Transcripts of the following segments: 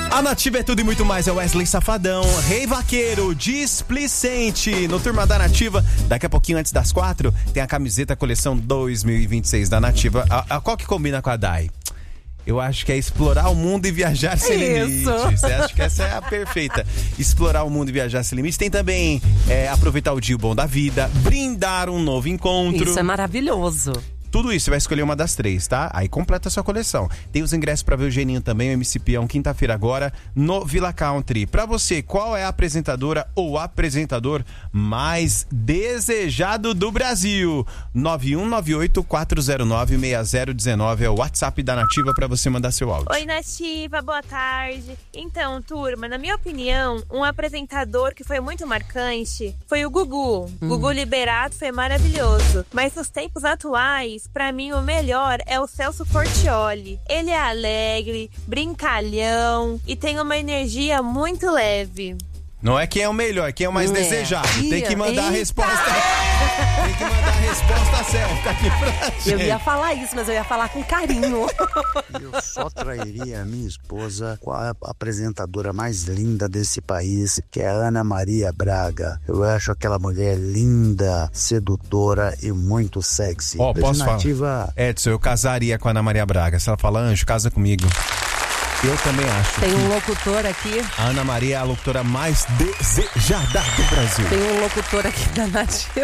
A Nativa é tudo e muito mais, é Wesley Safadão, Rei Vaqueiro, Displicente, no Turma da Nativa. Daqui a pouquinho, antes das 4, tem a camiseta coleção 2026 da Nativa. Qual que combina com a Dai? Eu acho que é explorar o mundo e viajar sem limites. Você acha que essa é a perfeita? Explorar o mundo e viajar sem limites. Tem também aproveitar o dia bom da vida, brindar um novo encontro. Isso é maravilhoso. Tudo isso, você vai escolher uma das 3, tá? Aí completa a sua coleção. Tem os ingressos pra ver o Geninho também, o MC Peão, quinta-feira agora, no Villa Country. Pra você, qual é a apresentadora ou apresentador mais desejado do Brasil? 9198-409-6019 é o WhatsApp da Nativa pra você mandar seu áudio. Oi, Nativa, boa tarde. Então, turma, na minha opinião, um apresentador que foi muito marcante foi o Gugu. Gugu Liberato foi maravilhoso. Mas nos tempos atuais, pra mim, o melhor é o Celso Portiolli. Ele é alegre, brincalhão e tem uma energia muito leve. Não é quem é o melhor, quem é o mais desejado. Tem que mandar a resposta. Tem que mandar a resposta certa aqui pra gente. Eu ia falar isso, mas eu ia falar com carinho. Eu só trairia a minha esposa com a apresentadora mais linda desse país, que é a Ana Maria Braga. Eu acho aquela mulher linda, sedutora e muito sexy. Posso falar? Edson, eu casaria com a Ana Maria Braga. Se ela falar, Anjo, casa comigo. Eu também acho. Tem um locutor aqui. A Ana Maria é a locutora mais desejada do Brasil. Tem um locutor aqui da Nativa.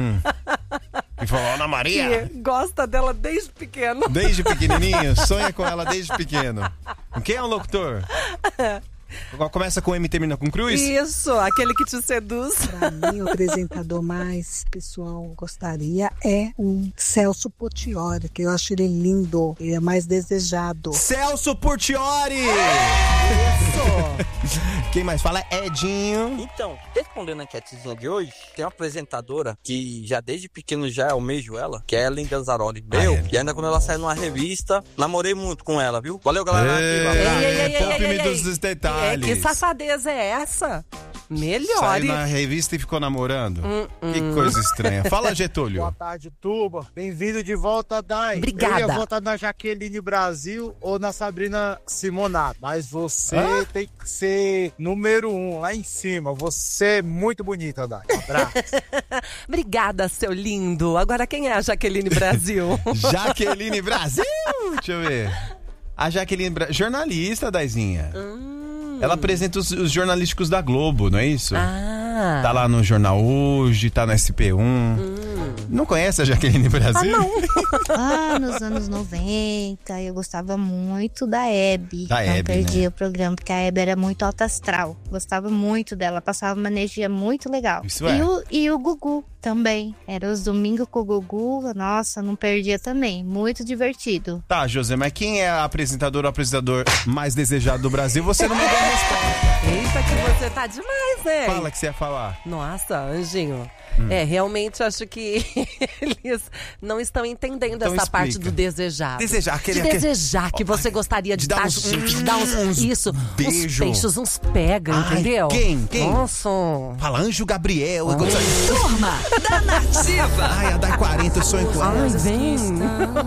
E falou, Ana Maria. Que gosta dela desde pequeno. Desde pequenininho? Sonha com ela desde pequeno. Quem é o locutor? Começa com M e termina com Cruz? Isso, aquele que te seduz. Pra mim, o apresentador mais pessoal gostaria é um Celso Portiolli, que eu acho ele lindo, ele é mais desejado. Celso Portiolli! Isso! Quem mais fala é Edinho. Então, respondendo a enquetezinha de hoje, tem uma apresentadora que já desde pequeno já almejo ela, que é a Ellen Ganzaroli. E ainda quando ela saiu numa revista, namorei muito com ela, viu? Valeu, galera. Poupe-me dos detalhes. Que safadeza é essa? Melhor. Saiu na revista e ficou namorando? Que coisa estranha. Fala, Getúlio. Boa tarde, Tuba. Bem-vindo de volta, Dai. Obrigada. Eu ia votar na Jaqueline Brasil ou na Sabrina Simonato. Mas você tem que ser número 1, lá em cima. Você é muito bonita, Dai. Um abraço. Obrigada, seu lindo. Agora quem é a Jaqueline Brasil? Jaqueline Brasil? Deixa eu ver. A Jaqueline Brasil, jornalista, Daizinha. Ela apresenta os jornalísticos da Globo, não é isso? Tá lá no Jornal Hoje, tá no SP1. Não conhece a Jaqueline Brasil? Não. Nos anos 90, eu gostava muito da Hebe. Não perdia o programa, porque a Hebe era muito alta astral. Gostava muito dela, passava uma energia muito legal. Isso é. E o Gugu também. Era os domingos com o Gugu, nossa, não perdia também. Muito divertido. Tá, José, mas quem é a apresentadora ou apresentador mais desejado do Brasil? Você não me deu a resposta. Eita, que você tá demais, né? Fala que você ia falar. Nossa, Anjinho. Realmente acho que eles não estão entendendo Então essa explica. parte do desejado. Desejar, desejar que você gostaria de dar uns isso, beijo. uns beijos, uns pega, entendeu? Quem? Nossa. Fala, Anjo Gabriel. Turma da Nativa. Ai, a Dai 40, eu sonho com ela. Ai, vem.